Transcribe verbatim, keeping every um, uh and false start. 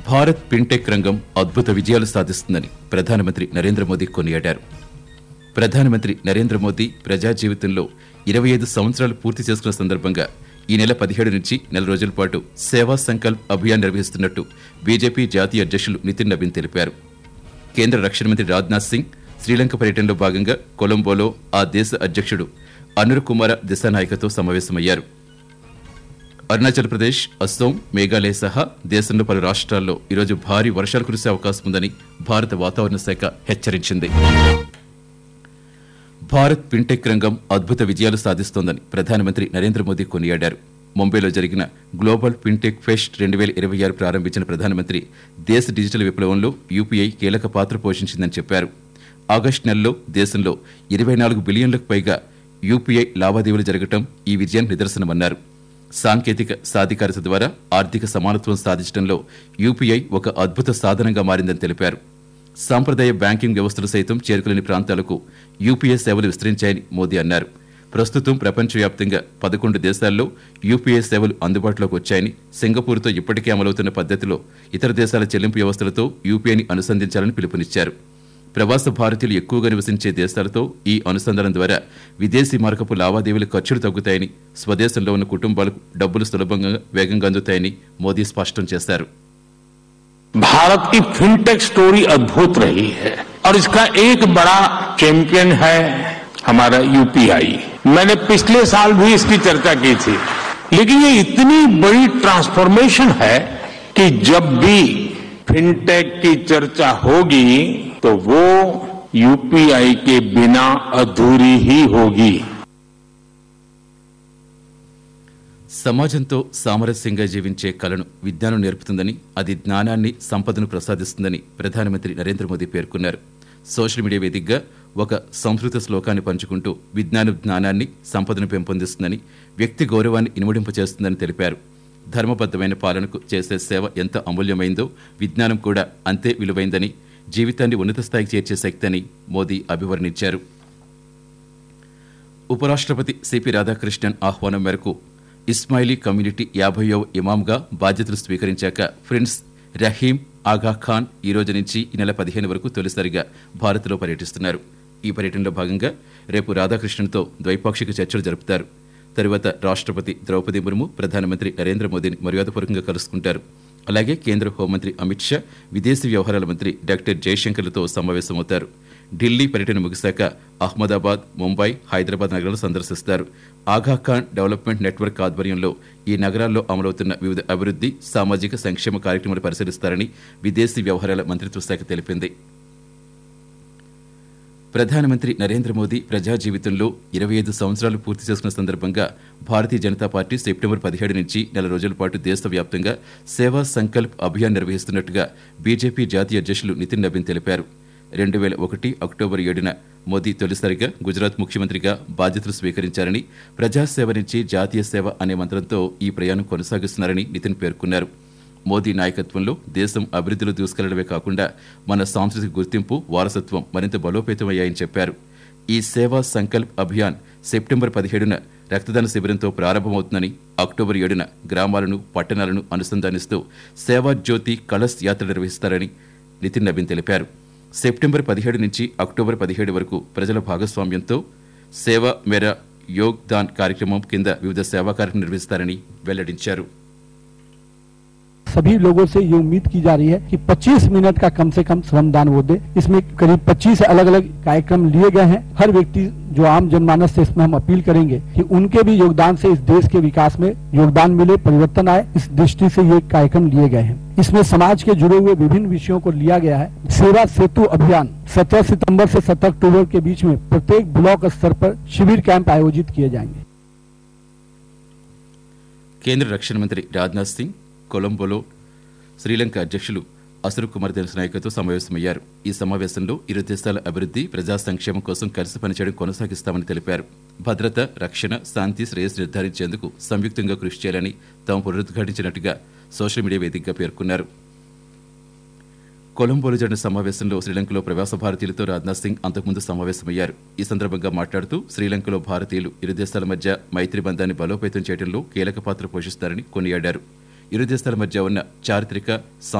Bharat fintech రంగం అద్భుత విజయాలు సాధిస్తుందని ప్రధానమంత్రి నరేంద్ర మోదీ కొనియాడారు. ప్రధానమంత్రి నరేంద్ర మోదీ ప్రజా జీవితంలో ఇరవై ఐదు సంవత్సరాలు పూర్తి చేసుకున్న సందర్భంగా ఈ నెల పదిహేడు నుంచి నెల రోజుల పాటు సేవా సంకల్ప్ అభియాన్ నిర్వహిస్తున్నట్టు బీజేపీ జాతీయ అధ్యక్షులు నితిన్ నవీన్ తెలిపారు. కేంద్ర రక్షణ మంత్రి రాజ్నాథ్ సింగ్ శ్రీలంక పర్యటనలో భాగంగా కొలంబోలో ఆ దేశ అధ్యక్షుడు అనుర్ కుమార దిశానాయకతో సమావేశమయ్యారు. అరుణాచల్ ప్రదేశ్, అస్సోం, మేఘాలయ సహా దేశంలో పలు రాష్ట్రాల్లో ఈరోజు భారీ వర్షాలు కురిసే అవకాశం ఉందని భారత వాతావరణ శాఖ హెచ్చరించింది. భారత్ ఫిన్టెక్ రంగం అద్భుత విజయాలు సాధిస్తోందని ప్రధానమంత్రి నరేంద్ర మోదీ కొనియాడారు. ముంబైలో జరిగిన గ్లోబల్ ఫిన్టెక్ ఫెస్ట్ రెండు వేల ఇరవై ఆరు ప్రారంభించిన ప్రధానమంత్రి దేశ డిజిటల్ విప్లవంలో యూపీఐ కీలక పాత్ర పోషించిందని చెప్పారు. ఆగస్టు నెలలో దేశంలో ఇరవై నాలుగు బిలియన్లకు పైగా యూపీఐ లావాదేవీలు జరగడం ఈ విజయానికి నిదర్శనమన్నారు. సాంకేతిక సాధికారత ద్వారా ఆర్థిక సమానత్వం సాధించడంలో యూపీఐ ఒక అద్భుత సాధనంగా మారిందని తెలిపారు. సాంప్రదాయ బ్యాంకింగ్ వ్యవస్థలు సైతం చేరుకోలేని ప్రాంతాలకు యూపీఐ సేవలు విస్తరించాయని మోదీ అన్నారు. ప్రస్తుతం ప్రపంచవ్యాప్తంగా పదకొండు దేశాల్లో యూపీఐ సేవలు అందుబాటులోకి వచ్చాయని, సింగపూర్తో ఇప్పటికే అమలవుతున్న పద్ధతిలో ఇతర దేశాల చెల్లింపు వ్యవస్థలతో యూపీఐని అనుసంధించాలని పిలుపునిచ్చారు. ప్రవాస భారతీయులు ఎక్కువగా నివసించే దేశాలతో ఈ అనుసంధానం ద్వారా విదేశీ మార్కపు లావాదేవీల ఖర్చులు తగ్గుతాయని, స్వదేశంలో ఉన్న కుటుంబాలకు డబ్బులు సులభంగా వేగంగా అందుతాయని మోదీ స్పష్టం చేశారు. भारत की फिनटेक स्टोरी अद्भुत रही है और इसका एक बड़ा चैंपियन है हमारा यूपीआई. मैंने पिछले साल भी इसकी चर्चा की थी, लेकिन ये इतनी बड़ी ट्रांसफॉर्मेशन है कि जब भी फिनटेक की चर्चा होगी तो वो यूपीआई के बिना अधूरी ही होगी. సమాజంతో సామరస్యంగా జీవించే కళను విజ్ఞానం నేర్పుతుందని, అది జ్ఞానాన్ని, సంపదను ప్రసాదిస్తుందని ప్రధానమంత్రి నరేంద్ర మోదీ పేర్కొన్నారు. సోషల్ మీడియా వేదికగా ఒక సంస్కృత శ్లోకాన్ని పంచుకుంటూ విజ్ఞానం జ్ఞానాన్ని, సంపదను పెంపొందిస్తుందని, వ్యక్తి గౌరవాన్ని ఇనుమడింపచేస్తుందని తెలిపారు. ధర్మబద్దమైన పాలనకు చేసే సేవ ఎంత అమూల్యమైందో విజ్ఞానం కూడా అంతే విలువైందని, జీవితాన్ని ఉన్నత స్థాయికి చేర్చే శక్తి అని మోదీ అభివర్ణించారు. ఉపరాష్ట్రపతి సిపి రాధాకృష్ణన్ ఆహ్వానం మేరకు ఇస్మాయిలీ కమ్యూనిటీ యాభైవ ఇమాంగా బాధ్యతలు స్వీకరించాక ప్రిన్స్ రహీం ఆగా ఖాన్ ఈ రోజు నుంచి ఈ నెల పదిహేను వరకు తొలిసారిగా భారత్లో పర్యటిస్తున్నారు. ఈ పర్యటనలో భాగంగా రేపు రాధాకృష్ణన్తో ద్వైపాక్షిక చర్చలు జరుపుతారు. తరువాత రాష్ట్రపతి ద్రౌపది ముర్ము ప్రధానమంత్రి నరేంద్ర మోదీని మర్యాదపూర్వకంగా కలుసుకుంటారు. అలాగే కేంద్ర హోంమంత్రి అమిత్ షా, విదేశీ వ్యవహారాల మంత్రి డాక్టర్ జయశంకర్లతో సమావేశమవుతారు. ఢిల్లీ పర్యటన ముగిశాక అహ్మదాబాద్, ముంబై, హైదరాబాద్ నగరాలు సందర్శిస్తారు. ఆగాఖాన్ డెవలప్మెంట్ నెట్వర్క్ ఆధ్వర్యంలో ఈ నగరాల్లో అమలవుతున్న వివిధ అభివృద్ధి, సామాజిక సంక్షేమ కార్యక్రమాలు పరిశీలిస్తారని విదేశీ వ్యవహారాల మంత్రిత్వ శాఖ తెలిపింది. ప్రధానమంత్రి నరేంద్ర మోదీ ప్రజా జీవితంలో ఇరవై ఐదు సంవత్సరాలు పూర్తి చేసుకున్న సందర్భంగా భారతీయ జనతా పార్టీ సెప్టెంబర్ పదిహేడు నుంచి నెల రోజుల పాటు దేశవ్యాప్తంగా సేవా సంకల్ప్ అభియాన్ నిర్వహిస్తున్నట్టుగా బీజేపీ జాతీయ అధ్యక్షులు నితిన్ నవీన్ తెలిపారు. రెండు వేల ఒకటి అక్టోబర్ ఏడున మోదీ తొలిసారిగా గుజరాత్ ముఖ్యమంత్రిగా బాధ్యతలు స్వీకరించారని, ప్రజాసేవ నుంచి జాతీయ సేవ అనే మంత్రంతో ఈ ప్రయాణం కొనసాగిస్తున్నారని నితిన్ పేర్కొన్నారు. మోదీ నాయకత్వంలో దేశం అభివృద్ధిలో దూసుకెళ్లడమే కాకుండా మన సాంస్కృతిక గుర్తింపు, వారసత్వం మరింత బలోపేతమయ్యాయని చెప్పారు. ఈ సేవా సంకల్ప్ అభియాన్ సెప్టెంబర్ పదిహేడున రక్తదాన శిబిరంతో ప్రారంభమవుతుందని, అక్టోబర్ ఏడున గ్రామాలను, పట్టణాలను అనుసంధానిస్తూ సేవా జ్యోతి కలశ్ యాత్ర నిర్వహిస్తారని నితిన్ నవీన్ తెలిపారు. సెప్టెంబర్ పదిహేడు నుంచి అక్టోబర్ పదిహేడు వరకు ప్రజల భాగస్వామ్యంతో సేవా మేరా యోగ్ దాన్ కార్యక్రమం కింద వివిధ సేవా కార్యక్రమం నిర్వహిస్తారని వెల్లడించారు. सभी लोगों से ये उम्मीद की जा रही है कि पच्चीस मिनट का कम से कम श्रमदान वो दे. इसमें करीब पच्चीस अलग अलग कार्यक्रम लिए गए हैं. हर व्यक्ति जो आम जनमानस से इसमें हम अपील करेंगे कि उनके भी योगदान से इस देश के विकास में योगदान मिले, परिवर्तन आए. इस दृष्टि से ये कार्यक्रम लिए गए हैं. इसमें समाज के जुड़े हुए विभिन्न विषयों को लिया गया है. सेवा सेतु अभियान सत्रह सितंबर से सत्रह अक्टूबर के बीच में प्रत्येक ब्लॉक स्तर पर शिविर कैंप आयोजित किए जाएंगे. కేంద్ర రక్షణ మంత్రి రాజ్నాథ్ సింగ్ కొలంబోలో శ్రీలంక అధ్యక్షులు అసురు కుమార్ దిశానాయకతో సమావేశమయ్యారు. ఈ సమావేశంలో ఇరు దేశాల అభివృద్ధి, ప్రజా సంక్షేమం కోసం కలిసి పనిచేయడం కొనసాగిస్తామని తెలిపారు. భద్రత, రక్షణ, శాంతి, శ్రేయస్సు నిర్ధారించేందుకు సంయుక్తంగా కృషి చేయాలని తాము పునరుద్ఘాటించినట్టుగా సోషల్ మీడియా వేదికగా పేర్కొన్నారు. కొలంబోలో జరిగిన సమావేశంలో శ్రీలంకలో ప్రవాస భారతీయులతో రాజ్నాథ్ సింగ్ అంతకుముందు సమావేశమయ్యారు. ఈ సందర్భంగా మాట్లాడుతూ శ్రీలంకలో భారతీయులు ఇరు దేశాల మధ్య మైత్రి బంధాన్ని బలోపేతం చేయడంలో కీలక పాత్ర పోషిస్తారని కొనియాడారు. ఇరు దేశాల మధ్య ఉన్న చారిత్రక